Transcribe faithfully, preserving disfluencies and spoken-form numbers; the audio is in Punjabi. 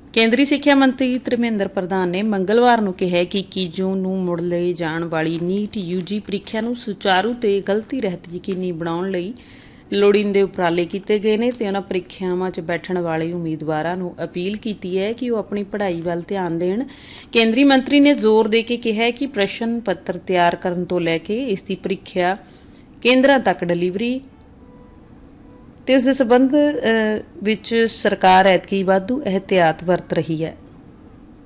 ਕੇਂਦਰੀ ਸਿੱਖਿਆ ਮੰਤਰੀ ਧਰਮੇਂਦਰ ਪ੍ਰਧਾਨ ਨੇ ਮੰਗਲਵਾਰ ਨੂੰ ਕਿਹਾ ਕਿ ਇੱਕੀ ਜੂਨ ਨੂੰ ਮੁੜ ਲਈ ਜਾਣ ਵਾਲੀ ਨੀਟ ਯੂਜੀ ਪ੍ਰੀਖਿਆ ਨੂੰ ਸੁਚਾਰੂ ਤੇ ਗਲਤੀ ਰਹਿਤ ਯਕੀਨੀ ਬਣਾਉਣ ਲਈ ਲੋੜੀਂਦੇ ਉਪਰਾਲੇ ਕੀਤੇ ਗਏ ਨੇ ਤੇ ਉਹਨਾਂ ਪ੍ਰੀਖਿਆਵਾਂ 'ਚ ਬੈਠਣ ਵਾਲੇ ਉਮੀਦਵਾਰਾਂ ਨੂੰ ਅਪੀਲ ਕੀਤੀ ਹੈ ਕਿ ਉਹ ਆਪਣੀ ਪੜ੍ਹਾਈ ਵੱਲ ਧਿਆਨ ਦੇਣ। ਕੇਂਦਰੀ ਮੰਤਰੀ ਨੇ ਜ਼ੋਰ ਦੇ ਕੇ ਕਿਹਾ ਕਿ ਪ੍ਰਸ਼ਨ ਪੱਤਰ ਤਿਆਰ ਕਰਨ ਤੋਂ ਲੈ ਕੇ ਇਸ ਦੀ ਪ੍ਰੀਖਿਆ ਕੇਂਦਰਾਂ ਤੱਕ ਡਿਲੀਵਰੀ ਤੇ ਉਸ ਦੇ ਸੰਬੰਧ ਵਿੱਚ ਸਰਕਾਰ ਐਤਕੀ ਵਾਧੂ ਇਹਤਿਆਤ ਵਰਤ ਰਹੀ ਹੈ।